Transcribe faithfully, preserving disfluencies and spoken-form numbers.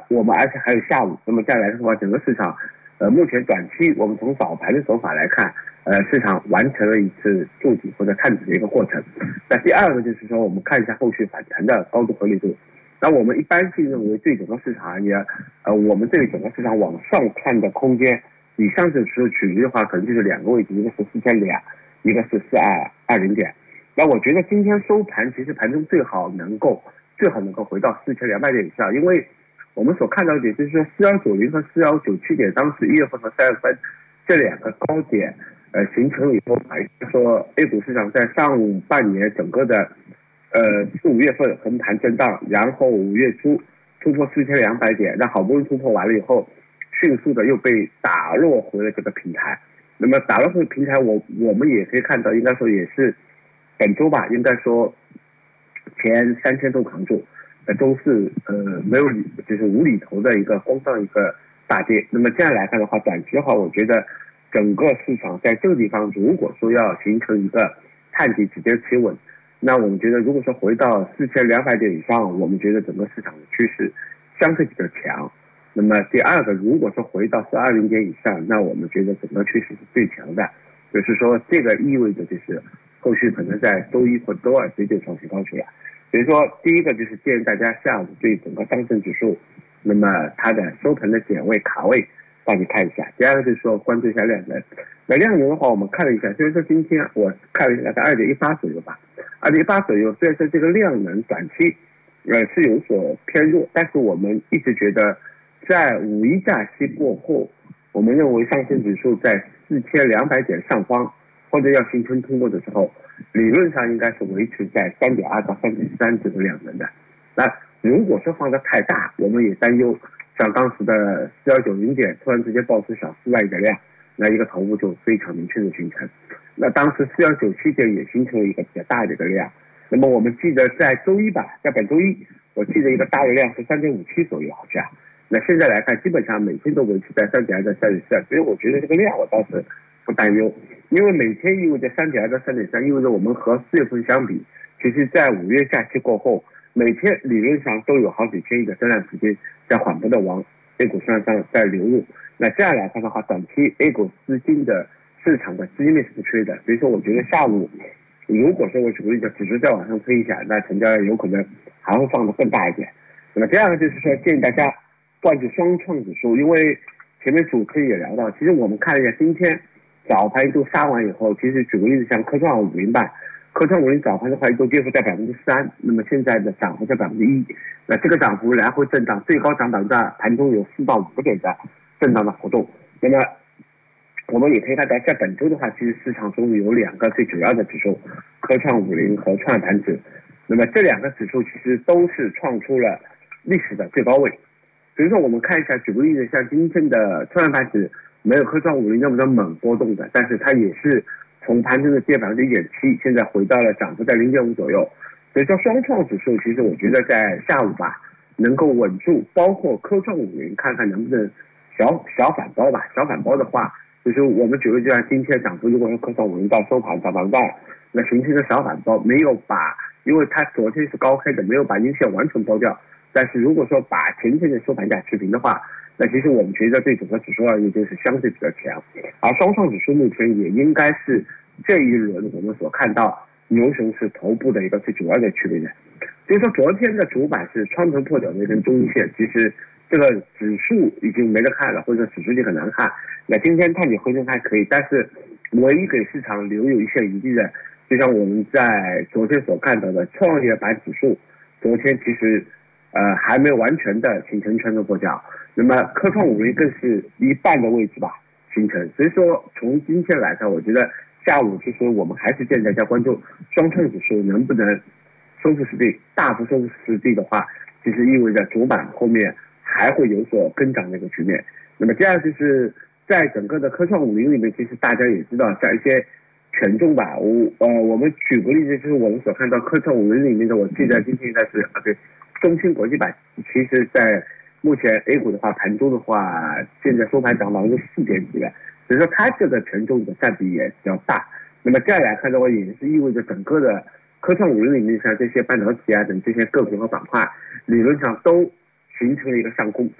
我们而且还有下午，那么再来的话，整个市场，呃，目前短期我们从早盘的手法来看，呃，市场完成了一次筑底或者探底的一个过程。那第二个就是说，我们看一下后续反弹的高度合理度。那我们一般性认为，对整个市场而言，呃，我们对整个市场往上看的空间，以上证指数举例的话，可能就是两个位置，一个是四千两，一个是四二二零点。那我觉得今天收盘，其实盘中最好能够最好能够回到四千两百点以上，因为我们所看到的点就是说四幺九零和四幺九七点，当时一月份和三月份这两个高点，呃，形成以后，说 A 股市场在上半年整个的，呃，四五月份横盘震荡，然后五月初突破四千两百点，那好不容易突破完了以后，迅速的又被打落回了这个平台。那么打落回平台，我我们也可以看到，应该说也是本周吧，应该说前三天都扛住。呃，周四呃没有理，就是无厘头的一个攻上一个大跌。那么这样来看的话，短期的话，我觉得整个市场在这个地方，如果说要形成一个探底直接企稳，那我们觉得如果说回到四千两百点以上，我们觉得整个市场的趋势相对比较强。那么第二个，如果说回到四二零点以上，那我们觉得整个趋势是最强的。就是说，这个意味着就是后续可能在周一或周二直接创新高出来。所以说，第一个就是建议大家下午对整个上证指数，那么它的收盘的点位卡位，帮你看一下。第二个就是说关注一下量能。那量能的话，我们看了一下，虽然说今天我看了一下，大概二点一八左右吧，二点一八左右。虽然说这个量能短期，呃是有所偏弱，但是我们一直觉得，在五一假期过后，我们认为上证指数在四千两百点上方，或者要形成突破的时候，理论上应该是维持在三点二到三点三这个量能的。那如果说放得太大，我们也担忧，像当时的四幺九零点突然之间爆出小四万亿的量，那一个头部就非常明确的形成。那当时四幺九七点也形成了一个比较大的一个量。那么我们记得在周一吧，在本周一，我记得一个大的量是三点五七左右，好像。那现在来看，基本上每天都维持在三点二到三点三，所以我觉得这个量我倒是不担忧，因为每天意味着三点二到三点三，意味着我们和四月份相比，其实在五月假期过后，每天理论上都有好几千亿的增量资金在缓步的往 A 股市场上在流入。那这样来看的话，短期 A 股资金的市场的资金面是不缺的，所以说我觉得下午如果说我举个例子，指数再往上推一下，那成交量有可能还会放得更大一点。那么第二个就是说，建议大家关注双创指数，因为前面主持人也聊到，其实我们看了一下今天早盘一度杀完以后，其实举个例子，像科创五零吧，科创五零早盘的话一度跌幅在百分之三，那么现在的涨幅在百分之一，那这个涨幅来回震荡，最高涨百分之二，盘中有四到五点的震荡的活动。那么我们也可以看到，在本周的话，其实市场中有两个最主要的指数，科创五零和创业板指。那么这两个指数其实都是创出了历史的最高位。所以说，我们看一下，举个例子，像今天的创业板指没有科创五零那么的猛波动的，但是它也是从盘中的跌百分之一点七，现在回到了涨幅在零点五左右。所以说，双创指数其实我觉得在下午吧能够稳住，包括科创五零，看看能不能小小反包吧。小反包的话，就是我们举个就像今天涨幅，如果说科创五零到收盘涨百分之二，那形成一个小反包，没有把，因为它昨天是高开的，没有把阴线完全包掉。但是如果说把前天的收盘价持平的话，那其实我们觉得对整个指数而言就是相对比较强，而双创指数目前也应该是这一轮我们所看到牛熊市头部的一个最主要的区别点。就是说昨天的主板是穿头破脚那根中阴线，其实这个指数已经没得看了，或者说指数就很难看。那今天探底回升还可以，但是唯一给市场留有一线余地的，就像我们在昨天所看到的创业板指数，昨天其实呃，还没有完全的形成穿头破脚，那么科创五零更是一半的位置吧形成。所以说，从今天来看，我觉得下午其实我们还是建议大家关注双创指数能不能收复失地，大幅收复失地的话，其实意味着主板后面还会有所跟涨的一个局面。那么第二就是在整个的科创五零里面，其实大家也知道，像一些权重吧，我呃，我们举个例子，就是我们所看到科创五零里面的，我记得今天应该是啊对。中芯国际板，其实在目前 A 股的话，盘中的话，现在收盘涨百分之四点几了，所以说它这个权重的占比也比较大。那么这样来看的话，也是意味着整个的科创五零里面像这些半导体啊等这些个股和板块，理论上都形成了一个上攻。